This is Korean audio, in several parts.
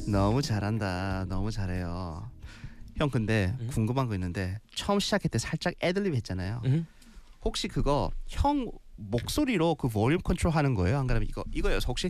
너무 잘한다. 너무 잘해요. 형 근데 궁금한 거 있는데 처음 시작할 때 살짝 애들립 했잖아요. 혹시 그거 형 목소리로 그 볼륨 컨트롤 하는 거예요? 안 그러면 이거요. 혹시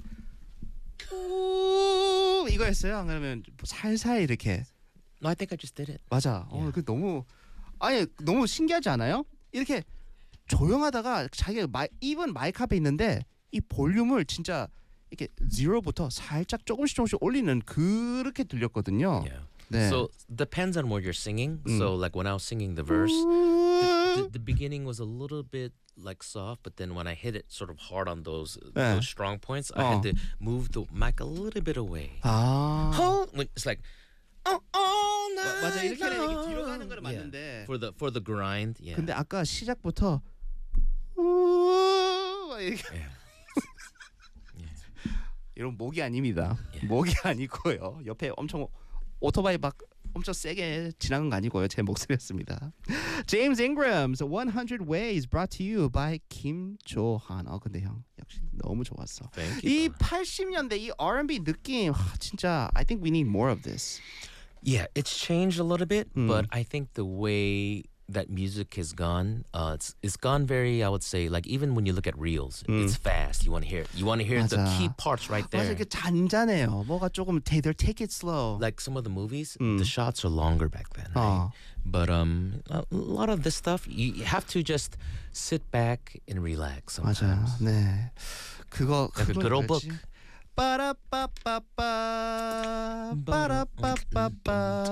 이거였어요? 안 그러면 살살 이렇게 No, I think I just did it. 맞아. Yeah. 그 너무 너무 신기하지 않아요? 이렇게 조용하다가 자기가 입은 마이크 앞에 있는데 이 볼륨을 진짜 이렇게 0부터 살짝 조금씩 올리는 그렇게 들렸거든요. Yeah. 네. So depends on what you're singing. So like when I was singing the verse, the beginning was a little bit like soft, but then when I hit it sort of hard on those strong points, I had to move the mic a little bit away. 아. When it's like 맞아 이렇게 하면 이게 뒤로 가는 거는 맞는데. for the grind. Yeah. 근데 아까 시작부터 이렇게 이런 목이 아닙니다. 목이 아니고요. 옆에 엄청 오토바이 막 엄청 세게 지나간 거 아니고요. 제 목소리였습니다. James Ingram's 100 Ways brought to you by Kim Jo-han. 근데 형 역시 너무 좋았어. Thank you. 이 80년대 이 R&B 느낌 진짜 I think we need more of this. Yeah, it's changed a little bit, but I think the way that music has gone, it's gone very, I would say, like even when you look at reels, it's fast. You want to hear it. You want to hear the 맞아. key parts right 맞아 there. 이게 잔잔해요. 뭐가 조금 they'll take it slow. Like some of the movies, the shots are longer back then, right? But a lot of this stuff, you have to just sit back and relax 맞아. sometimes. 네. 그거 Like a good old book. 빠라빠빠빠 빠라빠빠빠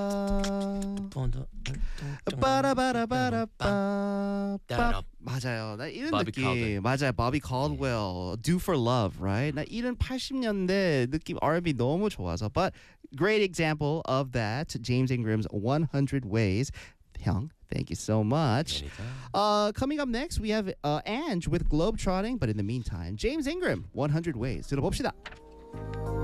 빠라바라바라빠 맞아요. 나 이런 Bobby 느낌 Caldwell. 맞아요. Bobby Caldwell, Do for Love, right? 나 이런 80년대 느낌 R&B 너무 좋아서. But great example of that. James Ingram's 100 Ways. 형, thank you so much. Anytime. Coming up next, we have Ange with Globetrotting. But in the meantime, James Ingram, 100 Ways. 들어봅시다.